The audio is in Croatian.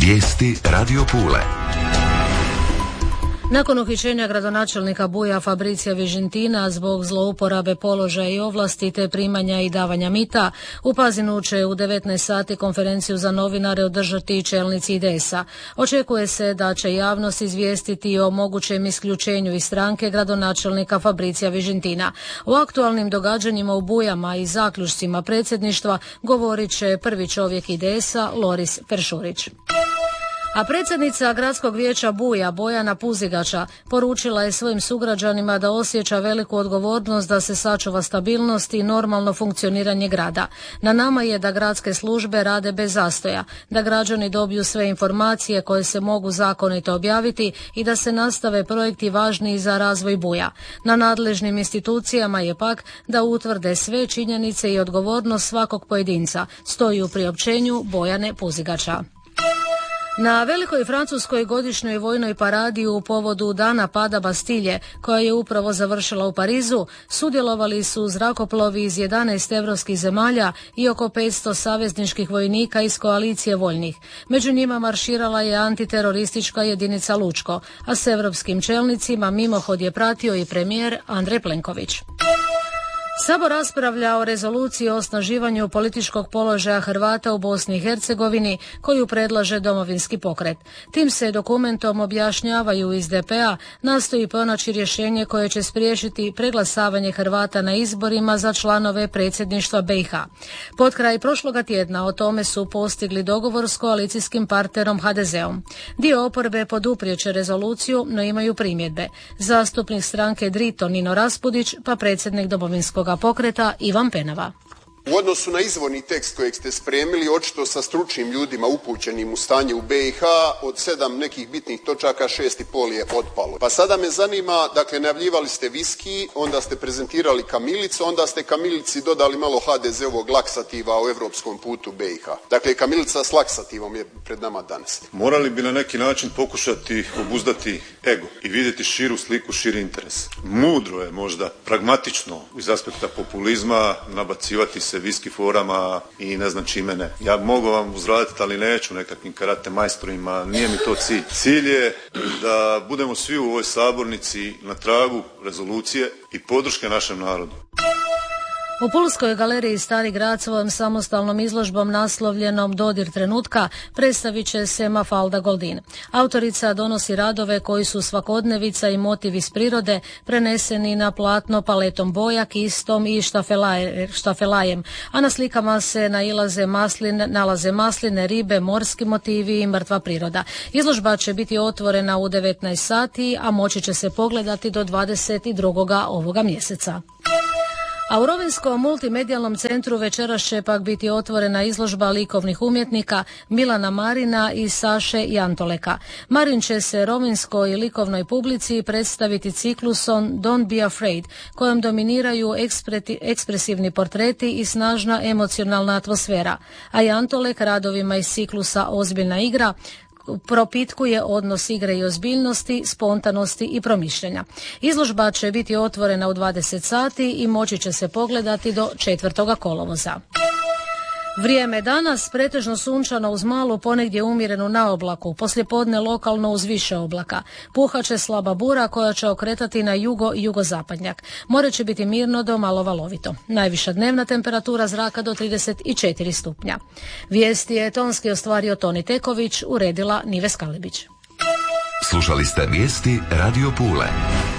Vijesti Radio Pule. Nakon uhićenja gradonačelnika Buja Fabricija Vižentina zbog zlouporabe položaja i ovlasti te primanja i davanja mita, u Pazinu će u 19 sati konferenciju za novinare održati čelnici IDS-a. Očekuje se da će javnost izvijestiti o mogućem isključenju iz stranke gradonačelnika Fabricija Vižentina. O aktualnim događanjima u Bujama i zaključcima predsjedništva govorit će prvi čovjek IDS-a Loris Peršurić. A predsjednica Gradskog vijeća Buja, Bojana Puzigača, poručila je svojim sugrađanima da osjeća veliku odgovornost da se sačuva stabilnost i normalno funkcioniranje grada. Na nama je da gradske službe rade bez zastoja, da građani dobiju sve informacije koje se mogu zakonito objaviti i da se nastave projekti važni za razvoj Buja. Na nadležnim institucijama je pak da utvrde sve činjenice i odgovornost svakog pojedinca, stoji u priopćenju Bojane Puzigača. Na velikoj francuskoj godišnjoj vojnoj paradi u povodu Dana pada Bastilje, koja je upravo završila u Parizu, sudjelovali su zrakoplovi iz 11 europskih zemalja i oko 500 savezničkih vojnika iz koalicije voljnih. Među njima marširala je antiteroristička jedinica Lučko, a s europskim čelnicima mimohod je pratio i premijer Andrej Plenković. Sabor raspravlja o rezoluciji o osnaživanju političkog položaja Hrvata u Bosni i Hercegovini koju predlaže Domovinski pokret. Tim se dokumentom objašnjavaju iz DP-a nastoji pronaći rješenje koje će spriječiti preglasavanje Hrvata na izborima za članove predsjedništva BiH. Potkraj prošloga tjedna o tome su postigli dogovor s koalicijskim partnerom HDZ-om. Dio oporbe poduprijeće rezoluciju, no imaju primjedbe. Zastupnik stranke Drito Nino Raspudić, pa predsjednik Domovinskog pokreta Ivan Penava. U odnosu na izvorni tekst kojeg ste spremili, očito sa stručnim ljudima upućenim u stanje u BiH, od 7 nekih bitnih točaka 6,5 je otpalo. Pa sada me zanima, dakle, najavljivali ste viski, onda ste prezentirali kamilicu, onda ste kamilici dodali malo HDZ-ovog laksativa o evropskom putu BiH. Dakle, kamilica s laksativom je pred nama danas. Morali bi na neki način pokušati obuzdati ego i vidjeti širu sliku, širi interes. Mudro je možda, pragmatično iz aspekta populizma nabacivati se viski forama i ne znam čime ne. Ja mogu vam uzvratiti, ali neću nekakvim karate majstorima, nije mi to cilj. Cilj je da budemo svi u ovoj sabornici na tragu rezolucije i podrške našem narodu. U Pulskoj galeriji Stari grad svojom samostalnom izložbom naslovljenom Dodir trenutka predstavit će se Mafalda Goldin. Autorica donosi radove koji su svakodnevica i motiv iz prirode preneseni na platno paletom boja, kistom i štafelajem, a na slikama se nalaze masline, ribe, morski motivi i mrtva priroda. Izložba će biti otvorena u 19 sati, a moći će se pogledati do 22. ovoga mjeseca. A u Rovinjskom multimedijalnom centru večeras će pak biti otvorena izložba likovnih umjetnika Milana Marina i Saše Jantoleka. Marin će se rovinjskoj likovnoj publici predstaviti ciklusom Don't be afraid, kojom dominiraju ekspresivni portreti i snažna emocionalna atmosfera, a Jantolek radovima iz ciklusa Ozbiljna igra propitkuje odnos igre i ozbiljnosti, spontanosti i promišljanja. Izložba će biti otvorena u 20 sati i moći će se pogledati do 4. kolovoza. Vrijeme danas pretežno sunčano uz malu, ponegdje umjerenu naoblaku, poslijepodne lokalno uz više oblaka. Puhat će slaba bura koja će okretati na jugo i jugozapadnjak. More će biti mirno do malo valovito. Najviša dnevna temperatura zraka do 34 stupnja. Vijesti je tonski ostvario Toni Teković, uredila Nive Skalibić. Slušali ste vijesti Radio Pule.